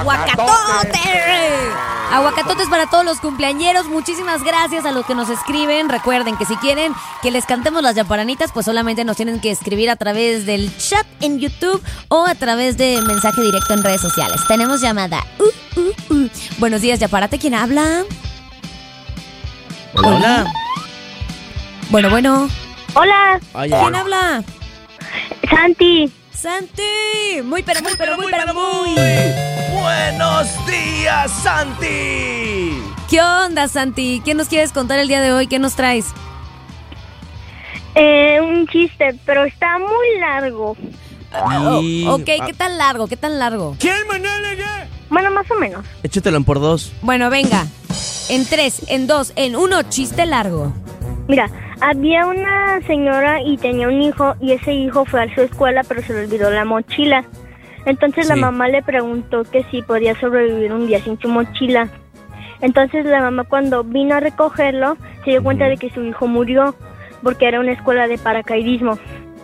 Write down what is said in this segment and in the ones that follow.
¡Aguacatote! Aguacatotes para todos los cumpleañeros. Muchísimas gracias a los que nos escriben. Recuerden que si quieren que les cantemos las chaparanitas, pues solamente nos tienen que escribir a través del chat en YouTube o a través de mensaje directo en redes sociales. Tenemos llamada. Buenos días, Chaparate. ¿Quién habla? Hola. Bueno. Hola. ¿Quién habla? Santi. Santi. Muy. Buenos días, Santi. ¿Qué onda, Santi? ¿Qué nos quieres contar el día de hoy? ¿Qué nos traes? Un chiste, pero está muy largo. Ok, ¿qué tan largo? ¿Quién, Manuel? Bueno, más o menos. Échatelo en por 2. Bueno, venga. En 3, en 2, en 1, chiste largo. Mira, había una señora y tenía un hijo, y ese hijo fue a su escuela, pero se le olvidó la mochila. Entonces la mamá le preguntó que si podía sobrevivir un día sin su mochila. Entonces la mamá, cuando vino a recogerlo, se dio cuenta de que su hijo murió, porque era una escuela de paracaidismo.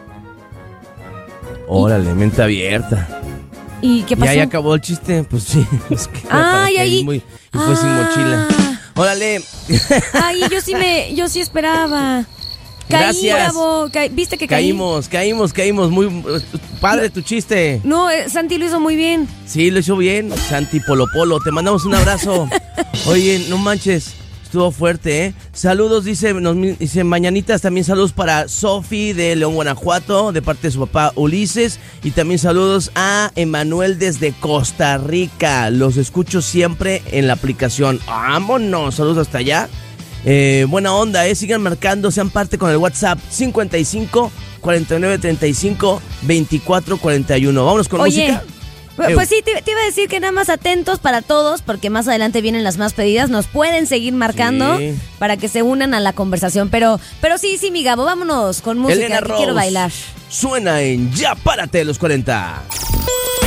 Órale, mente abierta. ¿Y qué pasó? Ya acabó el chiste, pues sí. Es que ahí. y fue sin mochila. Órale. Ay, yo sí esperaba. Gracias. Bravo. ¿Viste que caí? Caímos. Muy padre tu chiste. No, Santi lo hizo muy bien. Sí, lo hizo bien. Santi Polo, te mandamos un abrazo. Oye, no manches, estuvo fuerte, ¿eh? Saludos, dice Mañanitas, también saludos para Sofi de León, Guanajuato, de parte de su papá Ulises. Y también saludos a Emanuel desde Costa Rica. Los escucho siempre en la aplicación. ¡Vámonos! Saludos hasta allá. Buena onda, sigan marcando, sean parte con el WhatsApp 55 49 35 24 41. Vámonos con música. Pues sí, te iba a decir que nada más atentos para todos, porque más adelante vienen las más pedidas. Nos pueden seguir marcando para que se unan a la conversación. Pero sí, mi Gabo, vámonos con música, Elena que Rose, quiero bailar. Suena en Ya Párate de los 40.